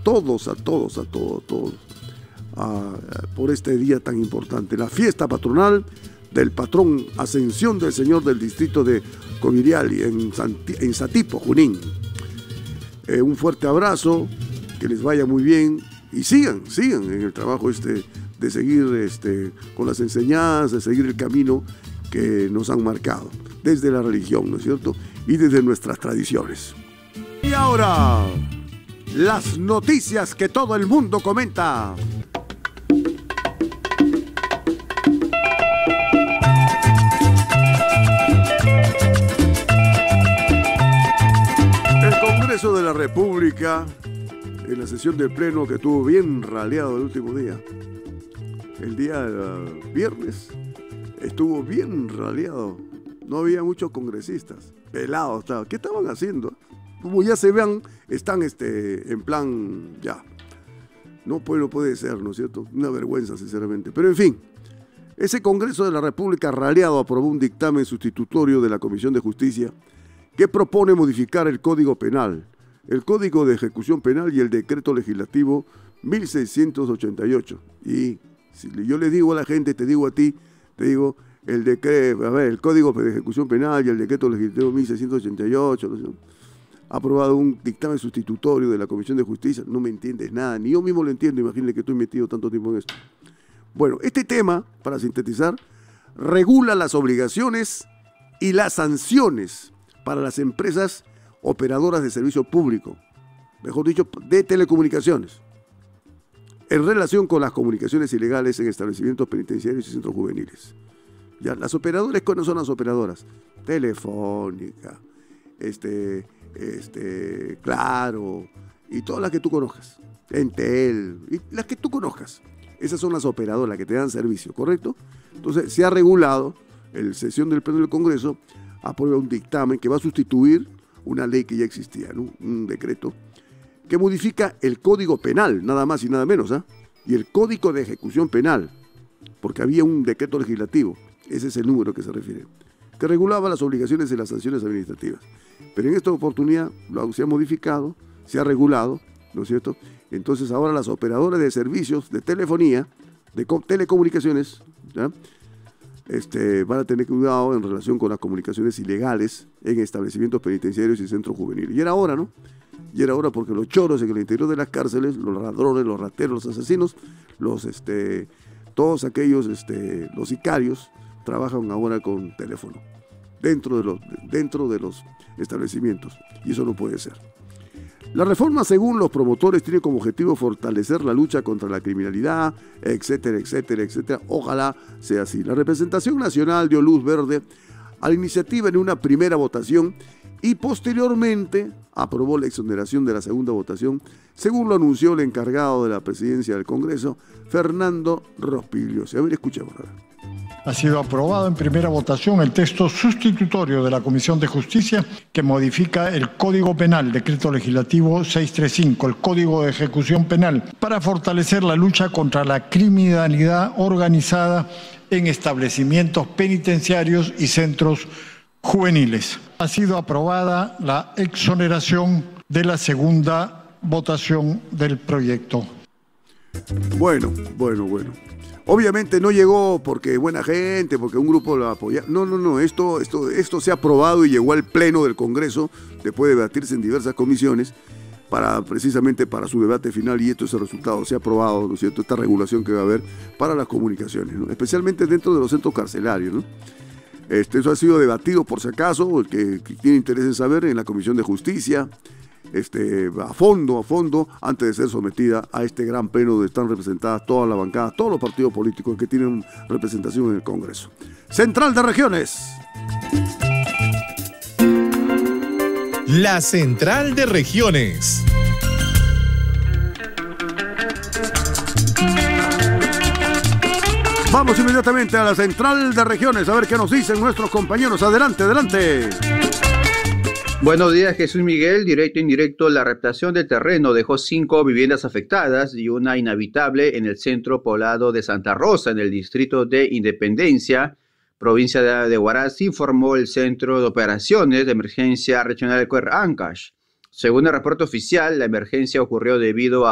todos, por este día tan importante, la fiesta patronal del patrón Ascensión del Señor del distrito de Coviriali, en Satipo, Junín. Un fuerte abrazo, que les vaya muy bien y sigan en el trabajo de seguir con las enseñanzas, de seguir el camino que nos han marcado desde la religión, ¿no es cierto? Y desde nuestras tradiciones. Y ahora, las noticias que todo el mundo comenta. El Congreso de la República, en la sesión del Pleno que estuvo bien raleado el último día, el día viernes, estuvo bien raleado. No había muchos congresistas, pelados estaban. ¿Qué estaban haciendo? Como ya se vean, están en plan ya. No puede ser, ¿no es cierto? Una vergüenza, sinceramente. Pero en fin, ese Congreso de la República raleado aprobó un dictamen sustitutorio de la Comisión de Justicia que propone modificar el Código Penal, el Código de Ejecución Penal y el Decreto Legislativo 1688. Y si yo le digo a la gente, te digo a ti, te digo, el Código de Ejecución Penal y el Decreto Legislativo 1688, ¿no? Ha aprobado un dictamen sustitutorio de la Comisión de Justicia, no me entiendes nada, ni yo mismo lo entiendo, imagínate que estoy metido tanto tiempo en esto. Bueno, este tema, para sintetizar, regula las obligaciones y las sanciones para las empresas operadoras de servicio público, mejor dicho, de telecomunicaciones, en relación con las comunicaciones ilegales en establecimientos penitenciarios y centros juveniles. Ya, las operadoras, ¿cuáles son las operadoras? Telefónica, Claro, y todas las que tú conozcas, Entel, y las que tú conozcas. Esas son las operadoras, las que te dan servicio, ¿correcto? Entonces, se ha regulado, en sesión del Pleno del Congreso, aprueba un dictamen que va a sustituir una ley que ya existía, ¿no? Un decreto, que modifica el Código Penal, nada más y nada menos, y el Código de Ejecución Penal, porque había un decreto legislativo, ese es el número que se refiere, que regulaba las obligaciones y las sanciones administrativas. Pero en esta oportunidad se ha modificado, se ha regulado, ¿no es cierto? Entonces ahora las operadoras de servicios de telefonía, de telecomunicaciones, ¿ya? Van a tener cuidado en relación con las comunicaciones ilegales en establecimientos penitenciarios y centros juveniles. Y era hora, ¿no? Y era hora porque los choros en el interior de las cárceles, los ladrones, los rateros, los asesinos, todos aquellos, los sicarios, trabajan ahora con teléfono dentro de los establecimientos, y eso no puede ser. La reforma, según los promotores, tiene como objetivo fortalecer la lucha contra la criminalidad, etcétera, etcétera, etcétera. Ojalá sea así. La representación nacional dio luz verde a la iniciativa en una primera votación y posteriormente aprobó la exoneración de la segunda votación, según lo anunció el encargado de la presidencia del Congreso, Fernando Rospigliosi. A ver, escuchemos. Ha sido aprobado en primera votación el texto sustitutorio de la Comisión de Justicia que modifica el Código Penal, Decreto Legislativo 635, el Código de Ejecución Penal, para fortalecer la lucha contra la criminalidad organizada en establecimientos penitenciarios y centros juveniles. Ha sido aprobada la exoneración de la segunda votación del proyecto. Bueno. Obviamente no llegó porque buena gente, porque un grupo lo apoya. No. Esto se ha aprobado y llegó al Pleno del Congreso, después de debatirse en diversas comisiones, precisamente para su debate final, y esto es el resultado. Se ha aprobado, ¿no es cierto?, esta regulación que va a haber para las comunicaciones, ¿no?, especialmente dentro de los centros carcelarios, ¿no? Eso ha sido debatido, por si acaso, el que tiene interés en saber, en la Comisión de Justicia, a fondo, antes de ser sometida a este gran pleno donde están representadas todas las bancadas, todos los partidos políticos que tienen representación en el Congreso. Central de Regiones. La Central de Regiones. Vamos inmediatamente a la Central de Regiones a ver qué nos dicen nuestros compañeros. Adelante. Buenos días, Jesús Miguel. Directo e indirecto, la reptación del terreno dejó 5 viviendas afectadas y una inhabitable en el centro poblado de Santa Rosa, en el distrito de Independencia, provincia de Huaraz, informó el Centro de Operaciones de Emergencia Regional de Ancash. Según el reporte oficial, la emergencia ocurrió debido a